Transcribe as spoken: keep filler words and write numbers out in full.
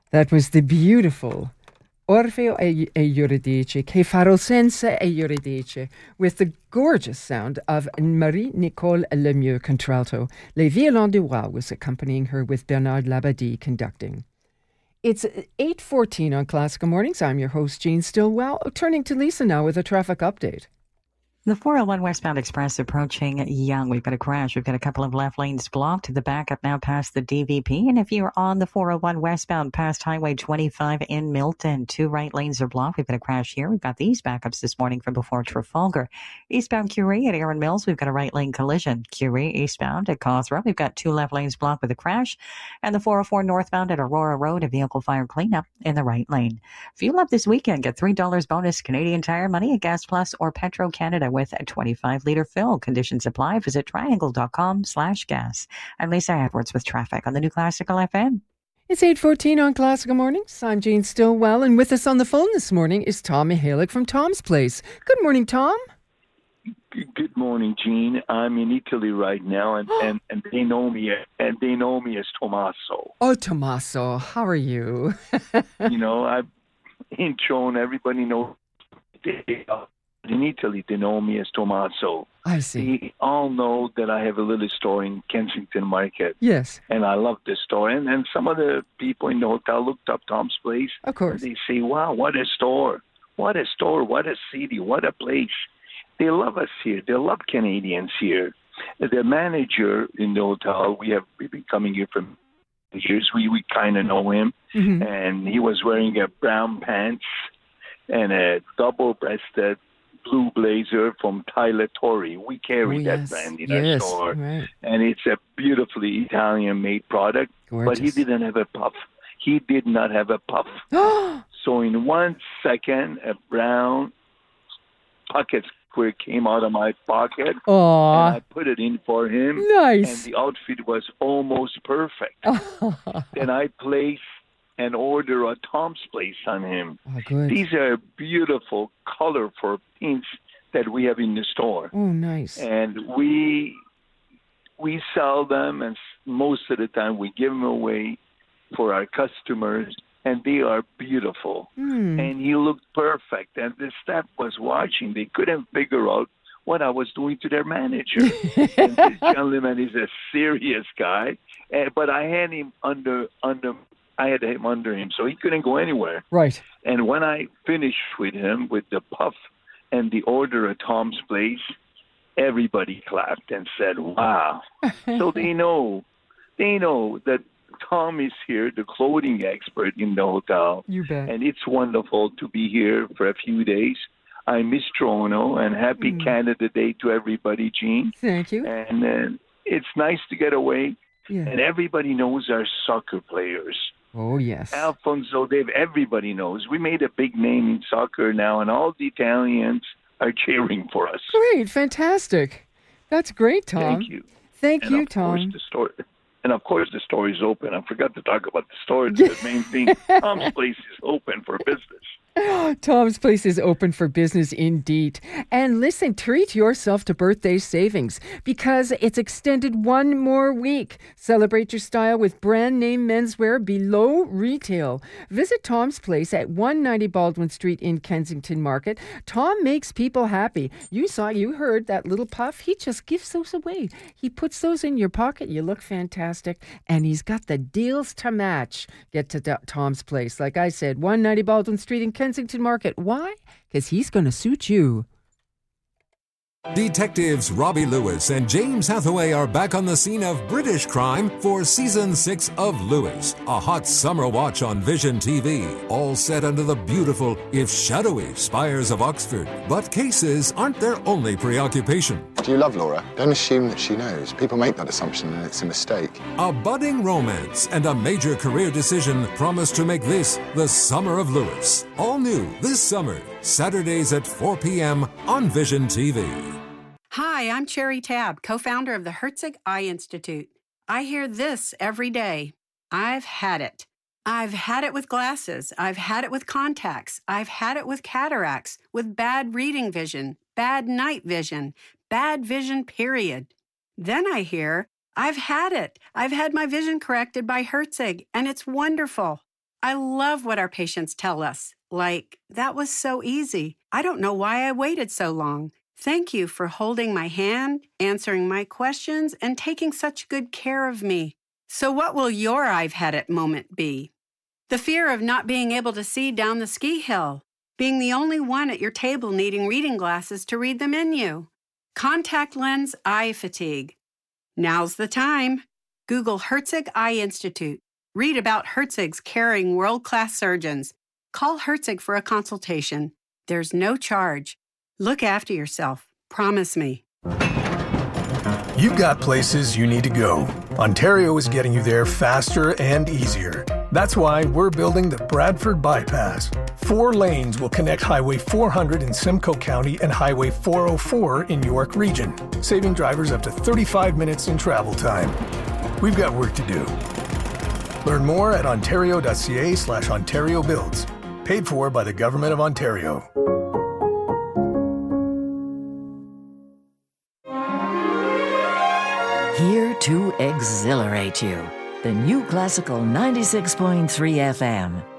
That was the beautiful Orfeo e, e Eurydice, che farò senza e Eurydice, with the gorgeous sound of Marie-Nicole Lemieux contralto. Les Violons du Roi was accompanying her with Bernard Labadie conducting. It's eight fourteen on Classical Mornings. I'm your host, Jean Stillwell. Turning to Lisa now with a traffic update. The four oh one westbound express approaching Yonge. We've got a crash. We've got a couple of left lanes blocked. The backup now past the D V P. And if you're on the four oh one westbound past Highway twenty-five in Milton, two right lanes are blocked. We've got a crash here. We've got these backups this morning from before Trafalgar. Eastbound Curie at Erin Mills, we've got a right lane collision. Curie eastbound at Cawthra, we've got two left lanes blocked with a crash. And the four oh four northbound at Aurora Road, a vehicle fire cleanup in the right lane. Fuel up this weekend. Get three dollars bonus Canadian Tire Money at Gas Plus or Petro-Canada with a twenty-five litre fill. Conditions apply. Visit triangle.com slash gas. I'm Lisa Edwards with traffic on the New Classical F M. It's eight fourteen on Classical Mornings. I'm Jean Stillwell, and with us on the phone this morning is Tom Mihalik from Tom's Place. Good morning, Tom. Good morning, Jean. I'm in Italy right now, and, and, and they know me and they know me as Tommaso. Oh, Tommaso, how are you? You know, I've in Chone, everybody knows. In Italy, they know me as Tommaso. I see. They all know that I have a little store in Kensington Market. Yes. And I love this store. And, and some of the people in the hotel looked up Tom's Place. Of course. And they say, wow, what a store. What a store. What a city. What a place. They love us here. They love Canadians here. The manager in the hotel, we have we've been coming here for years. We, we kind of know him. Mm-hmm. And he was wearing a brown pants and a double-breasted blue blazer from Tyler Torrey. We carry oh, that yes. brand in yes. our store. Right. And it's a beautifully Italian-made product. Gorgeous. But he didn't have a puff. He did not have a puff. So in one second, a brown pocket square came out of my pocket. Aww. And I put it in for him. Nice. And the outfit was almost perfect. Then I placed an order at Tom's Place on him. Oh, good. These are beautiful, colorful prints that we have in the store. Oh, nice. And we we sell them, and most of the time we give them away for our customers, and they are beautiful. Mm. And he looked perfect. And the staff was watching. They couldn't figure out what I was doing to their manager. And this gentleman is a serious guy, uh, but I had him under under. I had him under him, so he couldn't go anywhere. Right. And when I finished with him, with the puff and the order at Tom's Place, everybody clapped and said, wow. So they know, they know that Tom is here, the clothing expert in the hotel. You bet. And it's wonderful to be here for a few days. I miss Toronto, and happy mm. Canada Day to everybody, Jean. Thank you. And uh, it's nice to get away. Yeah. And everybody knows our soccer players. Oh, yes. Alfonso Davies, everybody knows. We made a big name in soccer now, and all the Italians are cheering for us. Great, fantastic. That's great, Tom. Thank you. Thank and you, of Tom. Course the store, and of course, the store is open. I forgot to talk about the store. It's the main thing. Tom's Place is open for business. Tom's Place is open for business indeed. And listen, treat yourself to birthday savings because it's extended one more week. Celebrate your style with brand name menswear below retail. Visit Tom's Place at one ninety Baldwin Street in Kensington Market. Tom makes people happy. You saw, you heard that little puff. He just gives those away. He puts those in your pocket. You look fantastic. And he's got the deals to match. Get to D- Tom's Place. Like I said, one ninety Baldwin Street in Kensington Kensington Market. Why? Because he's going to suit you. Detectives Robbie Lewis and James Hathaway are back on the scene of British crime for season six of Lewis, a hot summer watch on Vision T V, all set under the beautiful, if shadowy, spires of Oxford. But cases aren't their only preoccupation. Do you love Laura? Don't assume that she knows. People make that assumption and it's a mistake. A budding romance and a major career decision promise to make this the summer of Lewis. All new this summer, Saturdays at four p.m. on Vision T V. Hi, I'm Cherry Tabb, co-founder of the Herzig Eye Institute. I hear this every day. I've had it. I've had it with glasses. I've had it with contacts. I've had it with cataracts, with bad reading vision, bad night vision, bad vision, period. Then I hear, I've had it. I've had my vision corrected by Herzig, and it's wonderful. I love what our patients tell us, like, that was so easy. I don't know why I waited so long. Thank you for holding my hand, answering my questions, and taking such good care of me. So what will your I've had it moment be? The fear of not being able to see down the ski hill, being the only one at your table needing reading glasses to read the menu, contact lens eye fatigue. Now's the time. Google Herzig Eye Institute. Read about Herzig's caring world-class surgeons. Call Herzig for a consultation. There's no charge. Look after yourself. Promise me. You've got places you need to go. Ontario is getting you there faster and easier. That's why we're building the Bradford Bypass. Four lanes will connect Highway four hundred in Simcoe County and Highway four oh four in York Region, saving drivers up to thirty-five minutes in travel time. We've got work to do. Learn more at ontario.ca slash Ontario Builds. Paid for by the Government of Ontario. Here to exhilarate you. The New Classical ninety-six point three F M.